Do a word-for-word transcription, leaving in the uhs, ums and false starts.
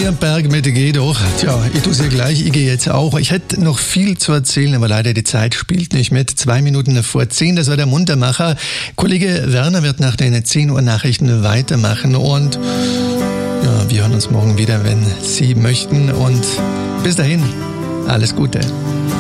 Berg mit Geh doch. Tja, ich tue es ja gleich, ich gehe jetzt auch. Ich hätte noch viel zu erzählen, aber leider die Zeit spielt nicht mit. Zwei Minuten vor zehn, das war der Muntermacher. Kollege Werner wird nach den zehn Uhr Nachrichten weitermachen und ja, wir hören uns morgen wieder, wenn Sie möchten. Und bis dahin, alles Gute.